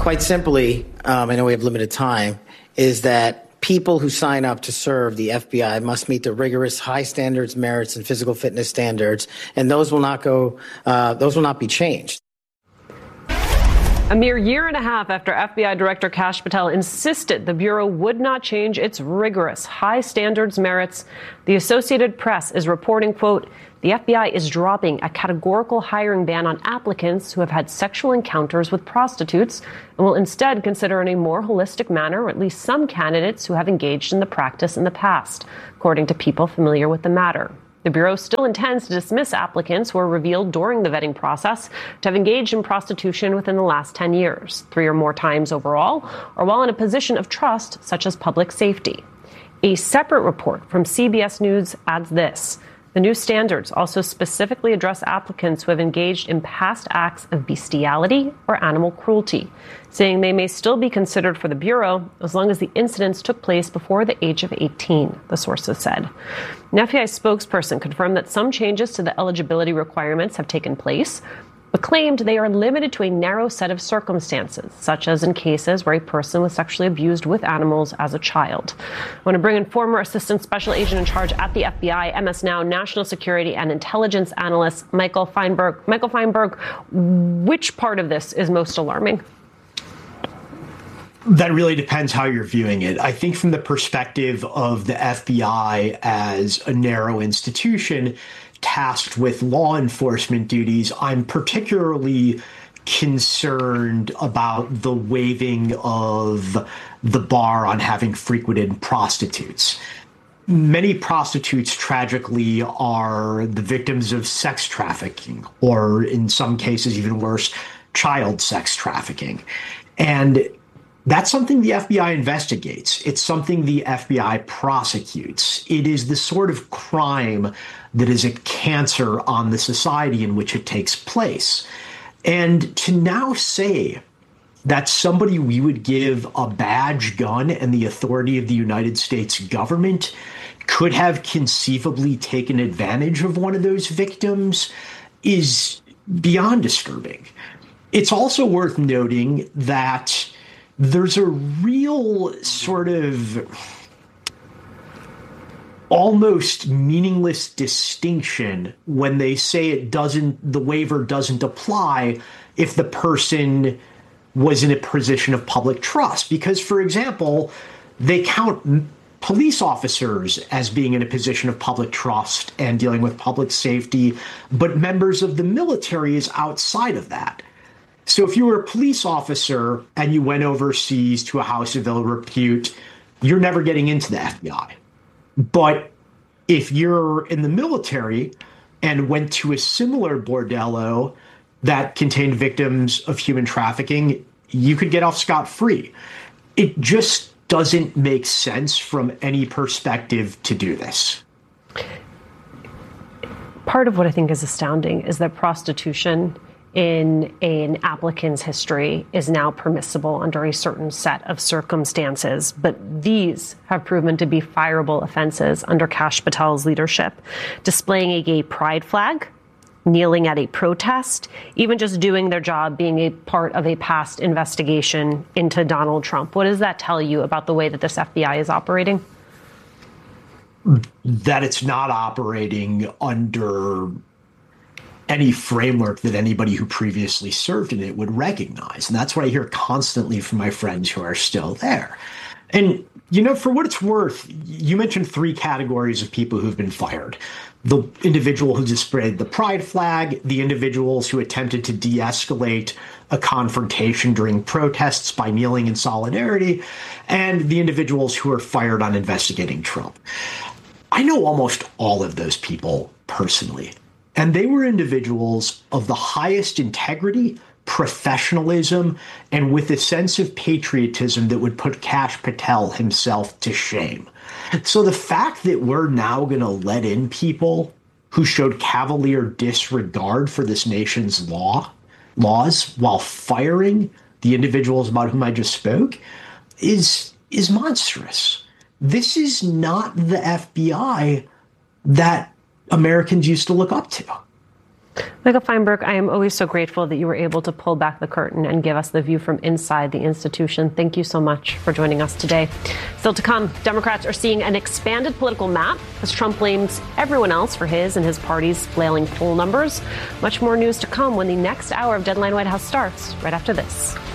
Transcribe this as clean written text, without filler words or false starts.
Quite simply, I know we have limited time, is that people who sign up to serve the FBI must meet the rigorous high standards, merits, and physical fitness standards, and those will not be changed. A mere year and a half after FBI Director Kash Patel insisted the Bureau would not change its rigorous high standards merits, the Associated Press is reporting, quote, the FBI is dropping a categorical hiring ban on applicants who have had sexual encounters with prostitutes and will instead consider in a more holistic manner at least some candidates who have engaged in the practice in the past, according to people familiar with the matter. The Bureau still intends to dismiss applicants who are revealed during the vetting process to have engaged in prostitution within the last 10 years, 3 or more times overall, or while in a position of trust, such as public safety. A separate report from CBS News adds this. The new standards also specifically address applicants who have engaged in past acts of bestiality or animal cruelty, saying they may still be considered for the Bureau as long as the incidents took place before the age of 18, the sources said. An FBI spokesperson confirmed that some changes to the eligibility requirements have taken place, but claimed they are limited to a narrow set of circumstances, such as in cases where a person was sexually abused with animals as a child. I want to bring in former Assistant Special Agent in Charge at the FBI, MS Now National Security and Intelligence Analyst Michael Feinberg. Michael Feinberg, which part of this is most alarming? That really depends how you're viewing it. I think from the perspective of the FBI as a narrow institution tasked with law enforcement duties, I'm particularly concerned about the waiving of the bar on having frequented prostitutes. Many prostitutes, tragically, are the victims of sex trafficking, or in some cases, even worse, child sex trafficking. And that's something the FBI investigates. It's something the FBI prosecutes. It is the sort of crime that is a cancer on the society in which it takes place. And to now say that somebody we would give a badge gun and the authority of the United States government could have conceivably taken advantage of one of those victims is beyond disturbing. It's also worth noting that there's a real sort of almost meaningless distinction when they say the waiver doesn't apply if the person was in a position of public trust. Because, for example, they count police officers as being in a position of public trust and dealing with public safety, but members of the military is outside of that. So if you were a police officer and you went overseas to a house of ill repute, you're never getting into the FBI. But if you're in the military and went to a similar bordello that contained victims of human trafficking, you could get off scot-free. It just doesn't make sense from any perspective to do this. Part of what I think is astounding is that prostitution in an applicant's history is now permissible under a certain set of circumstances. But these have proven to be fireable offenses under Kash Patel's leadership. Displaying a gay pride flag, kneeling at a protest, even just doing their job, being a part of a past investigation into Donald Trump. What does that tell you about the way that this FBI is operating? That it's not operating under any framework that anybody who previously served in it would recognize. And that's what I hear constantly from my friends who are still there. And, for what it's worth, you mentioned 3 categories of people who've been fired. The individual who displayed the pride flag, the individuals who attempted to de-escalate a confrontation during protests by kneeling in solidarity, and the individuals who were fired on investigating Trump. I know almost all of those people personally. And they were individuals of the highest integrity, professionalism, and with a sense of patriotism that would put Kash Patel himself to shame. So the fact that we're now going to let in people who showed cavalier disregard for this nation's laws while firing the individuals about whom I just spoke is monstrous. This is not the FBI that Americans used to look up to. Michael Feinberg, I am always so grateful that you were able to pull back the curtain and give us the view from inside the institution. Thank you so much for joining us today. Still to come, Democrats are seeing an expanded political map as Trump blames everyone else for his and his party's flailing poll numbers. Much more news to come when the next hour of Deadline White House starts right after this.